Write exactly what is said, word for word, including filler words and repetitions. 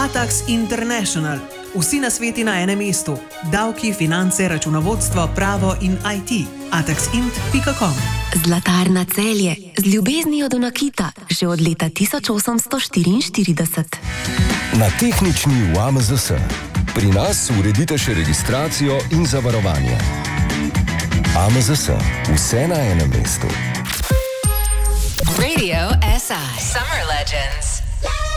Atax International. Vsi nasveti na enem mestu. Davki, finance, računovodstvo, pravo in I T. atax int pika com. Zlatarna Celje. Z ljubeznijo do nakita. Že od leta tisoč osemsto štiriinštirideset. Na tehnični v A M Z S. Pri nas uredite še registracijo in zavarovanje. A M Z S. Vse na enem mestu. Radio S I. Summer Legends.